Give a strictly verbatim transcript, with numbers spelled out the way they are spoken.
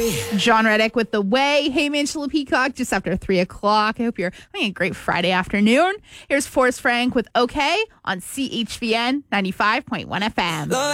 way. John Reddick with The Way. Hey, Angela Peacock, just after three o'clock. I hope you're having a great Friday afternoon. Here's Forrest Frank with OK on C H V N ninety-five point one F M.